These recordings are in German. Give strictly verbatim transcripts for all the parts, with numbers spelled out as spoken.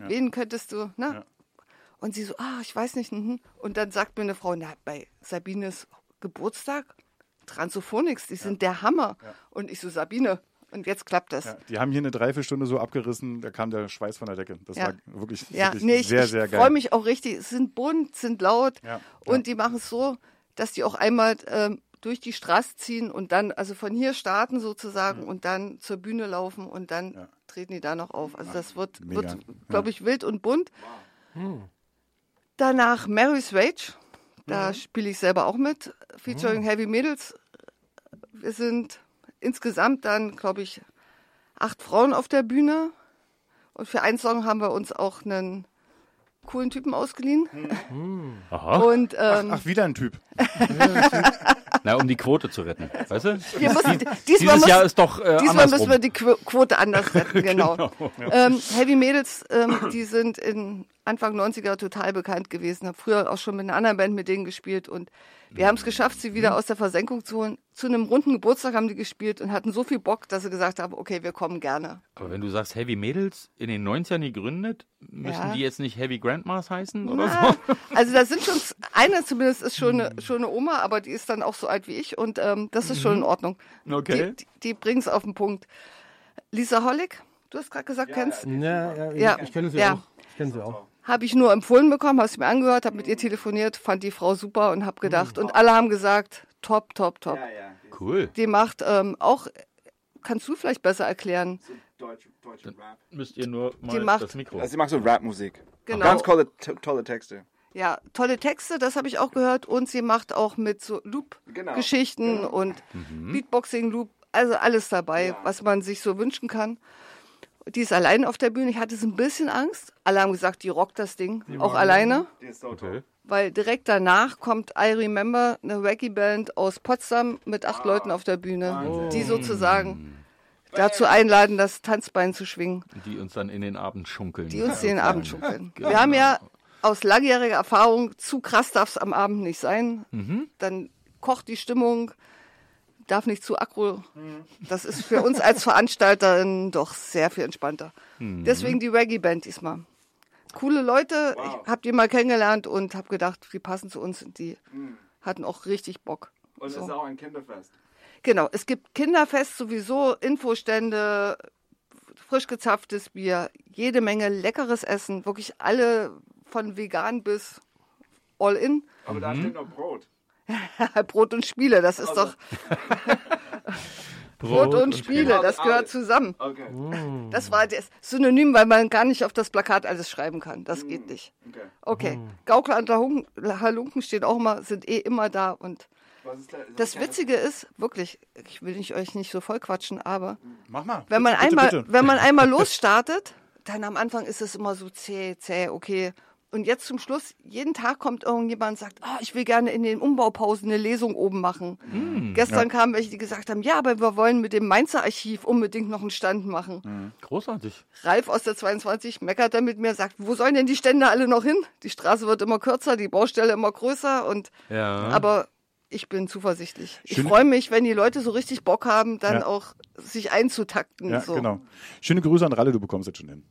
ja. wen könntest du, ne? Ja. Und sie so, ah, ich weiß nicht. Und dann sagt mir eine Frau, na, bei Sabines Geburtstag, Transophonics, die sind ja. der Hammer. Ja. Und ich so, Sabine, und jetzt klappt das. Ja, die haben hier eine Dreiviertelstunde so abgerissen, da kam der Schweiß von der Decke. Das ja. war wirklich, ja. wirklich nee, ich, sehr, ich sehr geil. Ich freue mich auch richtig, es sind bunt, sind laut ja. und ja. die machen es so, dass die auch einmal ähm, durch die Straße ziehen und dann, also von hier starten sozusagen mhm. und dann zur Bühne laufen und dann ja. treten die da noch auf. Also das wird, wird glaube ich, wild und bunt. Wow. Hm. Danach Mary's Rage, da mhm. spiele ich selber auch mit, featuring mhm. Heavy Mädels. Wir sind insgesamt dann, glaube ich, acht Frauen auf der Bühne und für einen Song haben wir uns auch einen coolen Typen ausgeliehen. Mhm. Aha. Und, ähm, ach, ach, wieder ein Typ. Na, um die Quote zu retten, weißt du? Wir müssen, diesmal dieses muss, Jahr ist doch äh, Diesmal andersrum. müssen wir die Qu- Quote anders retten, genau. genau ja. ähm, Heavy Mädels, ähm, die sind in Anfang neunziger total bekannt gewesen. Habe früher auch schon mit einer anderen Band mit denen gespielt und wir haben es geschafft, sie wieder aus der Versenkung zu holen. Zu einem runden Geburtstag haben die gespielt und hatten so viel Bock, dass sie gesagt haben, okay, wir kommen gerne. Aber wenn du sagst Heavy Mädels, in den neunzigern gegründet, müssen ja. die jetzt nicht Heavy Grandmas heißen oder Na, so? Also da sind schon, eine zumindest ist schon eine, schon eine Oma, aber die ist dann auch so alt wie ich und ähm, das ist schon in Ordnung. Okay. Die, die, die bringen es auf den Punkt. Lisa Hollig, du hast gerade gesagt, ja, kennst? Ja, ja, ja. ich kenne sie ja. auch. Ich kenne sie auch. Habe ich nur empfohlen bekommen, habe es mir angehört, habe mit ihr telefoniert, fand die Frau super und habe gedacht, mhm. und alle haben gesagt, top, top, top. Ja, ja. Cool. Die macht ähm, auch, kannst du vielleicht besser erklären? So deutsche, deutsche Rap. Müsst ihr nur mal die macht, das Mikro. Also sie macht so Rap-Musik. Genau. Ganz tolle, to- tolle Texte. Ja, tolle Texte, das habe ich auch gehört. Und sie macht auch mit so Loop-Geschichten genau. und mhm. Beatboxing-Loop, also alles dabei, ja. was man sich so wünschen kann. Die ist allein auf der Bühne. Ich hatte so ein bisschen Angst. Alle haben gesagt, die rockt das Ding, die auch alleine. Die ist so toll. Weil direkt danach kommt I Remember, eine Reggae-Band aus Potsdam mit acht ah. Leuten auf der Bühne, oh. die sozusagen dazu einladen, das Tanzbein zu schwingen. Die uns dann in den Abend schunkeln. Die uns in den Abend schunkeln. Genau. Wir haben ja aus langjähriger Erfahrung, zu krass darf es am Abend nicht sein. Mhm. Dann kocht die Stimmung, darf nicht zu aggro. Das ist für uns als Veranstalterin doch sehr viel entspannter. Mhm. Deswegen die Reggae-Band diesmal. Coole Leute, wow. ich habe die mal kennengelernt und habe gedacht, die passen zu uns. Die mhm. hatten auch richtig Bock. Und es so. ist auch ein Kinderfest. Genau, es gibt Kinderfest sowieso, Infostände, frisch gezapftes Bier, jede Menge leckeres Essen, wirklich alle von vegan bis all in. Aber mhm. da steht noch Brot. Brot und Spiele, das ist also. doch... Brot, Brot und, und Spiele, Spiele, das gehört zusammen. Okay. Mm. Das war das Synonym, weil man gar nicht auf das Plakat alles schreiben kann. Das mm. geht nicht. Okay. okay. Mm. Gaukler und Halunken stehen auch immer, sind eh immer da. Und Was ist da, ist das, das Witzige ist, wirklich, ich will nicht, euch nicht so voll quatschen, aber Mach mal. Wenn, man bitte, einmal, bitte, bitte. wenn man einmal losstartet, dann am Anfang ist es immer so zäh, zäh, okay. Und jetzt zum Schluss, jeden Tag kommt irgendjemand und sagt, oh, ich will gerne in den Umbaupausen eine Lesung oben machen. Mm, Gestern ja. kamen welche, die gesagt haben, ja, aber wir wollen mit dem Mainzer Archiv unbedingt noch einen Stand machen. Mm, großartig. Ralf aus der zweiundzwanzig meckert dann mit mir, sagt, wo sollen denn die Stände alle noch hin? Die Straße wird immer kürzer, die Baustelle immer größer. Und ja. Aber ich bin zuversichtlich. Ich freue mich, wenn die Leute so richtig Bock haben, dann ja. auch sich einzutakten. Ja, so. genau. Schöne Grüße an Ralle, du bekommst jetzt schon hin.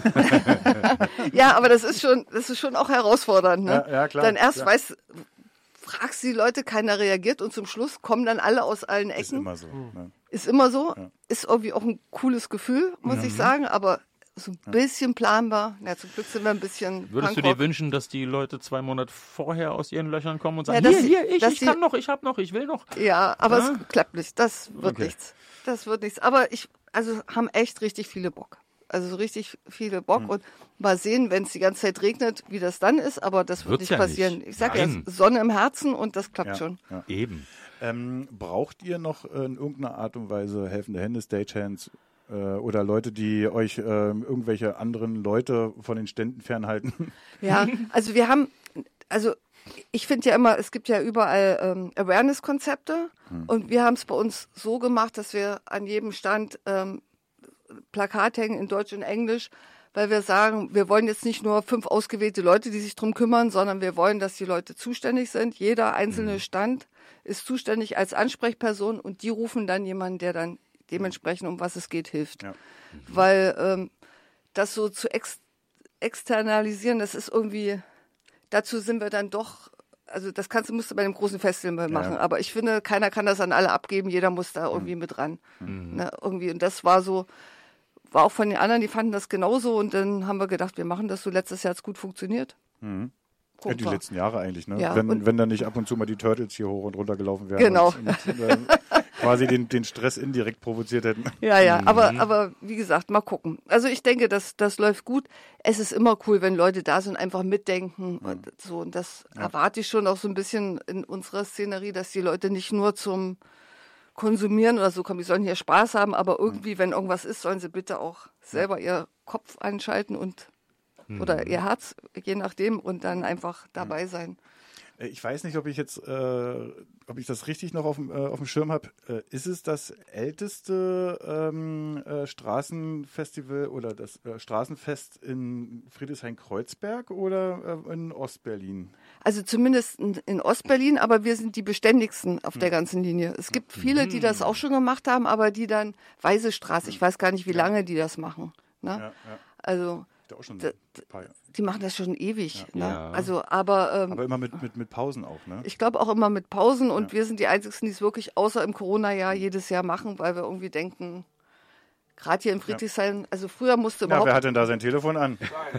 Ja, aber das ist schon, das ist schon auch herausfordernd. Ne? Ja, ja, klar. Dann erst ja. weißt, fragst die Leute, keiner reagiert und zum Schluss kommen dann alle aus allen Ecken. Ist immer so. Ne? Ist immer so. Ja. Ist irgendwie auch ein cooles Gefühl, muss mhm. ich sagen, aber so ein bisschen planbar. Ja, zum Glück sind wir ein bisschen Würdest Punkrock. du dir wünschen, dass die Leute zwei Monate vorher aus ihren Löchern kommen und sagen, ja, hier, sie, hier, ich, ich die, kann noch, ich hab noch, ich will noch? Ja, aber ja? es klappt nicht. Das wird okay. nichts. Das wird nichts. Aber ich, also haben echt richtig viele Bock. Also so richtig viele Bock. Hm. Und mal sehen, wenn es die ganze Zeit regnet, wie das dann ist. Aber das wird Wird's nicht ja passieren. Nicht. Ich sage ja, Sonne im Herzen und das klappt ja, schon. Ja. Eben. Ähm, braucht ihr noch äh, in irgendeiner Art und Weise helfende Hände, Stagehands, oder Leute, die euch äh, irgendwelche anderen Leute von den Ständen fernhalten? Ja, also wir haben, also ich finde ja immer, es gibt ja überall ähm, Awareness-Konzepte hm. und wir haben es bei uns so gemacht, dass wir an jedem Stand ähm, Plakat hängen in Deutsch und Englisch, weil wir sagen, wir wollen jetzt nicht nur fünf ausgewählte Leute, die sich drum kümmern, sondern wir wollen, dass die Leute zuständig sind. Jeder einzelne hm. Stand ist zuständig als Ansprechperson und die rufen dann jemanden, der dann dementsprechend, um was es geht, hilft. Ja. Mhm. Weil ähm, das so zu ex- externalisieren, das ist irgendwie, dazu sind wir dann doch, also das kannst du, musst du bei einem großen Festival machen, ja. aber ich finde, keiner kann das an alle abgeben, jeder muss da irgendwie mhm. mit ran. Mhm. Ne, irgendwie. Und das war so, war auch von den anderen, die fanden das genauso und dann haben wir gedacht, wir machen das so, letztes Jahr hat es gut funktioniert. Mhm. Ja, die letzten Jahre eigentlich, ne? Ja, wenn, wenn dann nicht ab und zu mal die Turtles hier hoch und runter gelaufen wären. Genau. Und, und, äh, quasi den, den Stress indirekt provoziert hätten. Ja, ja, Mhm. aber, aber wie gesagt, mal gucken. Also ich denke, das, das läuft gut. Es ist immer cool, wenn Leute da sind, einfach mitdenken mhm. und so. Und das ja. erwarte ich schon auch so ein bisschen in unserer Szenerie, dass die Leute nicht nur zum Konsumieren oder so kommen, die sollen hier Spaß haben, aber irgendwie, mhm. wenn irgendwas ist, sollen sie bitte auch selber ihr Kopf einschalten und oder ihr Herz, je nachdem, und dann einfach dabei sein. Ich weiß nicht, ob ich jetzt, äh, ob ich das richtig noch auf dem, äh, auf dem Schirm habe. Äh, ist es das älteste ähm, äh, Straßenfestival oder das äh, Straßenfest in Friedrichshain-Kreuzberg oder äh, in Ostberlin? Also zumindest in, in Ostberlin, aber wir sind die beständigsten auf hm. der ganzen Linie. Es gibt viele, die das auch schon gemacht haben, aber die dann Weiße Straße, ich weiß gar nicht, wie lange die das machen. Ne? Ja, ja. Also auch schon d- die machen das schon ewig. Ja. Ne? Ja. Also, aber, ähm, aber immer mit, mit, mit Pausen auch, ne? Ich glaube auch immer mit Pausen und ja. wir sind die Einzigen, die es wirklich außer im Corona-Jahr jedes Jahr machen, weil wir irgendwie denken, gerade hier in Friedrichshain, also früher musste überhaupt... Ja, wer hat denn da sein Telefon an?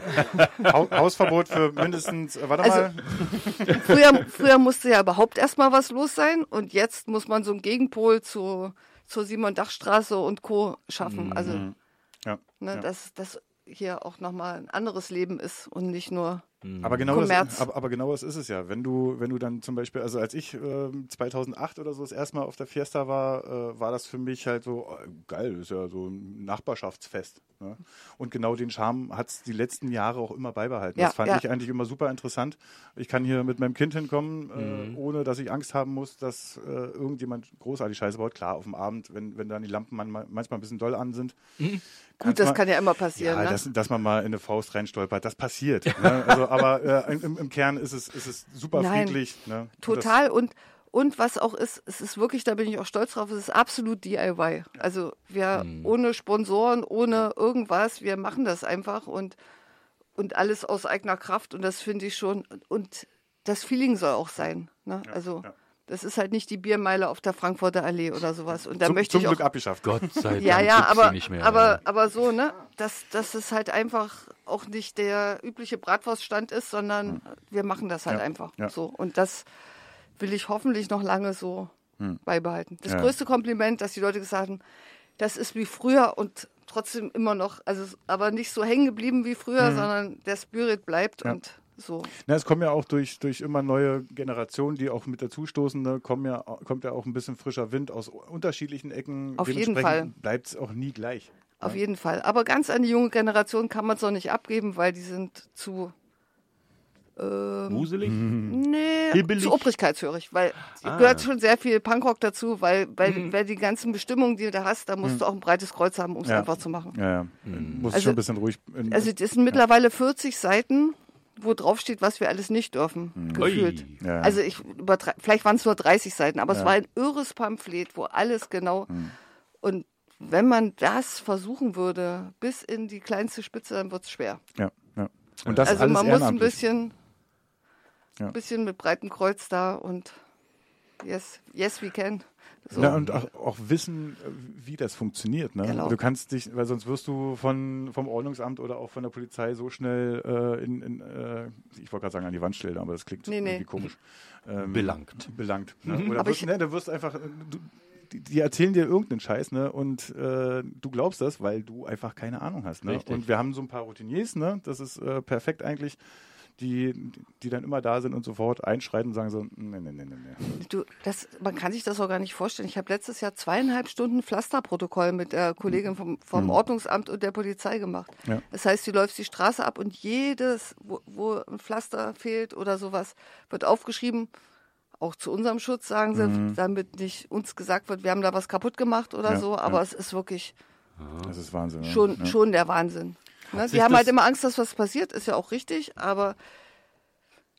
ha- Hausverbot für mindestens, äh, warte also, mal. früher, früher musste ja überhaupt erstmal was los sein und jetzt muss man so einen Gegenpol zu, zur Simon-Dach-Straße und Co. schaffen. Mhm. Also, ja. Ne, ja. dass das hier auch nochmal ein anderes Leben ist und nicht nur aber genau Kommerz. Das, aber, aber genau das ist es ja. Wenn du, wenn du dann zum Beispiel, also als ich äh, zweitausendacht oder so das erste Mal auf der Fiesta war, äh, war das für mich halt so, oh, geil, ist ja so ein Nachbarschaftsfest. Ne? Und genau den Charme hat es die letzten Jahre auch immer beibehalten. Ja, das fand ja. ich eigentlich immer super interessant. Ich kann hier mit meinem Kind hinkommen, äh, Mhm. ohne dass ich Angst haben muss, dass äh, irgendjemand großartig Scheiße baut. Klar, auf dem Abend, wenn, wenn dann die Lampen manchmal, manchmal ein bisschen doll an sind. Mhm. Gut, das mal, kann ja immer passieren. Ja, ne? dass, dass man mal in eine Faust reinstolpert, das passiert. Ne? Also, aber äh, im, im Kern ist es, ist es super Nein, friedlich. Ne? Total und, und was auch ist, es ist wirklich, da bin ich auch stolz drauf, es ist absolut D I Y. Also wir Mhm. ohne Sponsoren, ohne irgendwas, wir machen das einfach und, und alles aus eigener Kraft und das finde ich schon, und das Feeling soll auch sein. Ne? Ja, also ja. das ist halt nicht die Biermeile auf der Frankfurter Allee oder sowas. Und da Zum, möchte zum ich Glück auch, abgeschafft. Gott sei Dank ja, ja, gibt's aber, die nicht mehr. aber, ja. aber so, ne, dass, dass es halt einfach auch nicht der übliche Bratwurststand ist, sondern wir machen das halt Ja, einfach ja. so. Und das will ich hoffentlich noch lange so Hm. beibehalten. Das Ja. größte Kompliment, dass die Leute gesagt haben, das ist wie früher und trotzdem immer noch, also aber nicht so hängen geblieben wie früher, Mhm. sondern der Spirit bleibt Ja. und so. Na, es kommen ja auch durch, durch immer neue Generationen, die auch mit dazustoßen, ne, kommen ja, kommt ja auch ein bisschen frischer Wind aus unterschiedlichen Ecken. Auf jeden Dementsprechend bleibt es auch nie gleich. Auf Ja. jeden Fall. Aber ganz an die junge Generation kann man es noch nicht abgeben, weil die sind zu ähm, Wuselig? nee, Hibbelig? zu obrigkeitshörig, weil Ah. gehört schon sehr viel Punkrock dazu, weil, weil, weil die ganzen Bestimmungen, die du da hast, da musst du auch ein breites Kreuz haben, um es Ja. einfach zu machen. Ja, ja. Muss Also- schon ein bisschen ruhig. In, Also das sind mittlerweile vierzig Seiten, wo drauf steht, was wir alles nicht dürfen, gefühlt. Ui. ja, ja. Also ich übertre- vielleicht waren es nur dreißig Seiten, aber es Ja. war ein irres Pamphlet, wo alles genau. Und wenn man das versuchen würde, bis in die kleinste Spitze, dann wird es schwer. ja, ja. Und das Also alles man muss ein ehrenamtlich. bisschen, Ja. bisschen mit breitem Kreuz da und yes, yes we can. So. Ja, und auch, auch wissen, wie das funktioniert. Ne? Genau. Du kannst dich, weil sonst wirst du von, vom Ordnungsamt oder auch von der Polizei so schnell äh, in, in äh, ich wollte gerade sagen an die Wand stellen, aber das klingt Nee, nee. irgendwie komisch. Ähm, Belangt. Belangt. Ne? Oder Aber wirst, ich- ne, du wirst einfach, du, die, die erzählen dir irgendeinen Scheiß, ne? Und äh, du glaubst das, weil du einfach keine Ahnung hast. Ne? Richtig. Und wir haben so ein paar Routiniers, ne? Das ist äh, perfekt eigentlich. Die, die dann immer da sind und sofort einschreiten und sagen so, nee, nee, nee, nee, nee. Du, das, man kann sich das auch gar nicht vorstellen. Ich habe letztes Jahr zweieinhalb Stunden Pflasterprotokoll mit der Kollegin vom, vom Ordnungsamt und der Polizei gemacht. Ja. Das heißt, du läufst die Straße ab und jedes, wo, wo ein Pflaster fehlt oder sowas, wird aufgeschrieben. Auch zu unserem Schutz, sagen sie, damit nicht uns gesagt wird, wir haben da was kaputt gemacht oder Ja, so. Aber ja. es ist wirklich Das ist Wahnsinn. schon, ja. schon der Wahnsinn. Ne? sich Die haben das- halt immer Angst, dass was passiert, ist ja auch richtig, aber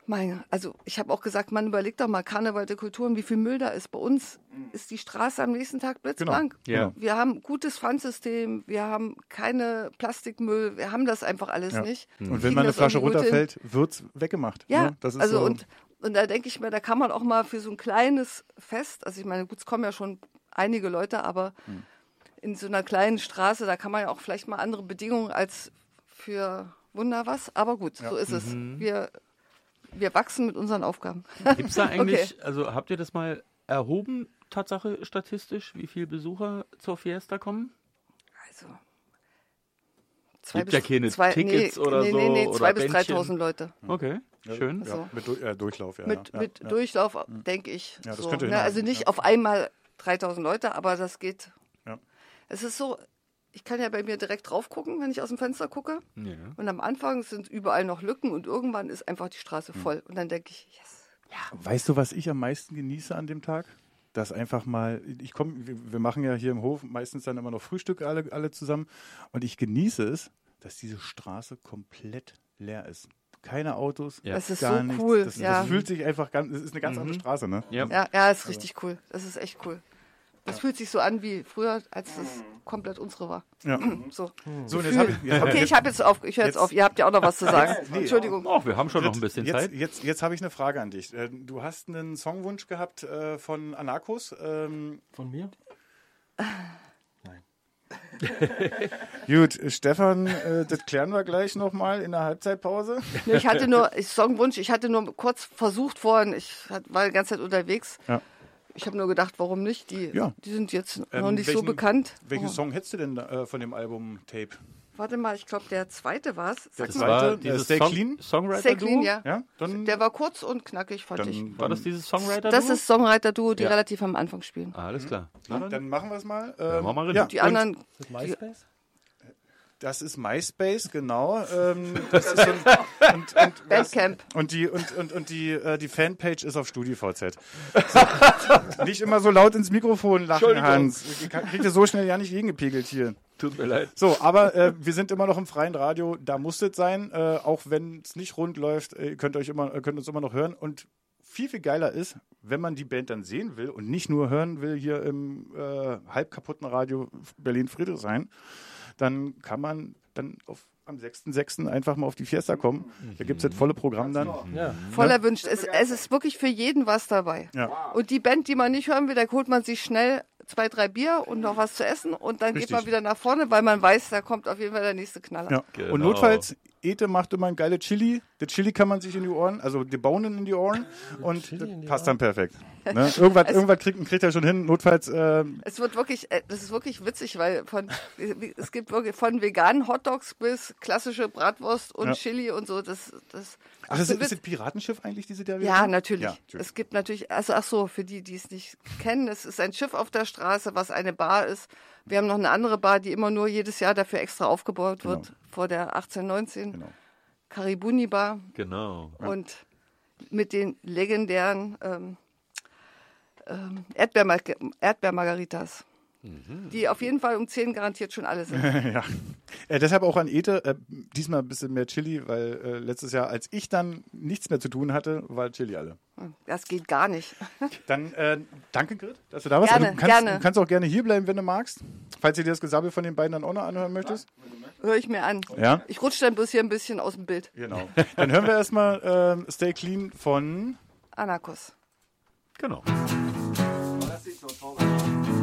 Meine, also ich habe auch gesagt, man überlegt doch mal, Karneval der Kulturen, wie viel Müll da ist. Bei uns ist die Straße am nächsten Tag blitzblank. Genau. Ja. Wir haben gutes Pfandsystem, wir haben keine Plastikmüll, wir haben das einfach alles Ja. nicht. Und Wir wenn mal eine kriegen das Flasche irgendwie gut hin. runterfällt, wird's weggemacht. Ja, ne? Das ist also so, und, und da denke ich mir, da kann man auch mal für so ein kleines Fest, also ich meine, gut, es kommen ja schon einige Leute, aber Hm. in so einer kleinen Straße, da kann man ja auch vielleicht mal andere Bedingungen als für Wunder was, aber gut, so ist es. Wir, wir wachsen mit unseren Aufgaben. Gibt's da eigentlich, also habt ihr das mal erhoben, Tatsache statistisch, wie viele Besucher zur Fiesta kommen? Also zwei Gibt ja keine zwei, Tickets nee, oder nee, so Nee, nee, oder zwei bis Bändchen? dreitausend Leute. Okay, schön. ja, so. mit Du- äh, Durchlauf, ja. mit ja, mit ja. Durchlauf, denke ich. Ja, das so, könnte ne? hinhauen, Also nicht ja. auf einmal dreitausend Leute, aber das geht. Ja. Es ist so, ich kann ja bei mir direkt drauf gucken, wenn ich aus dem Fenster gucke. Ja. Und am Anfang sind überall noch Lücken und irgendwann ist einfach die Straße Hm. voll. Und dann denke ich, yes. Weißt du, was ich am meisten genieße an dem Tag? Dass einfach mal, ich komme, wir, wir machen ja hier im Hof meistens dann immer noch Frühstück alle, alle zusammen und ich genieße es, dass diese Straße komplett leer ist. Keine Autos, Ja. Das ist gar so nichts. cool. Das, ja. das fühlt sich einfach ganz, es ist eine ganz Mhm. andere Straße, ne? Ja. ja, ja, ist richtig cool. Das ist echt cool. Das fühlt sich so an wie früher, als das komplett unsere war. Ja. So. So, und jetzt habe ich, jetzt hab Okay, ich habe jetzt auf, ich höre jetzt Jetzt- auf. Ihr habt ja auch noch was zu sagen. Nee. Entschuldigung. Oh, wir haben schon noch ein bisschen jetzt, Zeit. Jetzt, jetzt habe ich eine Frage an dich. Äh, Du hast einen Songwunsch gehabt äh, von Anarchos. Ähm, Von mir? gut, Stefan, äh, das klären wir gleich nochmal in der Halbzeitpause. Nee, ich hatte nur, ich Songwunsch, ich hatte nur kurz versucht vorhin, ich hat, war die ganze Zeit unterwegs. Ja. Ich habe nur gedacht, warum nicht? Die, Ja. die sind jetzt Ähm, noch nicht so welchen- bekannt. Welchen Oh. Song hättest du denn äh, von dem Album Tape? Warte mal, ich glaube, der zweite war es. Der Das zweite, war äh, dieses Stay Song Clean? Songwriter Stay Clean, ja. Ja, dann, Der war kurz und knackig, fand ich. dann, War das dieses Songwriter? Das ist Songwriter-Duo, die Ja. relativ am Anfang spielen. Ah, alles klar. Na, dann, dann machen wir es mal. Ja, Ähm, machen wir rein. ja, Die und anderen, Ist das MySpace? Das ist MySpace, genau. Ähm, das ist so ein, und, und, Bandcamp. und die und, und, und die, äh, die Fanpage ist auf StudiVZ. So. Nicht immer so laut ins Mikrofon lachen, Hans. Kriegt ihr so schnell ja nicht gegengepegelt hier. Tut mir leid. So, aber äh, wir sind immer noch im freien Radio. Da muss es sein, äh, auch wenn es nicht rund läuft. Ihr könnt euch immer, könnt uns immer noch hören. Und viel, viel geiler ist, wenn man die Band dann sehen will und nicht nur hören will hier im äh, halb kaputten Radio Berlin-Friedrichshain, dann kann man dann auf, am sechsten sechsten einfach mal auf die Fiesta kommen. Da gibt es das volle Programm dann. Ja. Voll erwünscht. Es, es ist wirklich für jeden was dabei. Ja. Und die Band, die man nicht hören will, da holt man sich schnell zwei, drei Bier und noch was zu essen und dann Richtig. geht man wieder nach vorne, weil man weiß, da kommt auf jeden Fall der nächste Knaller. Ja. Genau. Und notfalls, Ete macht immer ein geile Chili. Das Chili kann man sich in die Ohren, also die Bohnen in die Ohren und Chili das in die passt Ohren? dann perfekt. Ne? Irgendwas, irgendwas kriegt, kriegt er schon hin. Notfalls, äh, Es wird wirklich, äh, das ist wirklich witzig, weil von, es gibt wirklich von veganen Hotdogs bis klassische Bratwurst und Ja. Chili und so. Das, das, ach, das ist, wird- ist das Piratenschiff eigentlich, diese der ja, natürlich. Ja, natürlich. Es gibt natürlich, also ach so, für die, die es nicht kennen, es ist ein Schiff auf der Straße, was eine Bar ist. Wir haben noch eine andere Bar, die immer nur jedes Jahr dafür extra aufgebaut wird, Genau. vor der achtzehn neunzehn. Genau. Karibuni Bar Genau. und mit den legendären ähm, ähm, Erdbeermar Erdbeermargaritas, Mhm. die auf jeden Fall um zehn garantiert schon alle sind. ja. Äh, deshalb auch an Ete, äh, diesmal ein bisschen mehr Chili, weil äh, letztes Jahr, als ich dann nichts mehr zu tun hatte, war Chili alle. Das geht gar nicht. Dann äh, danke, Grit, dass du da warst. Gerne, Also, du, kannst, gerne. du kannst auch gerne hier bleiben, wenn du magst. Falls du dir das Gesabbel von den beiden dann auch noch anhören möchtest. Höre ich mir an. Ja, Ich rutsche dann bloß hier ein bisschen aus dem Bild. genau. Dann hören wir erstmal ähm, Stay Clean von Anarchos. Genau.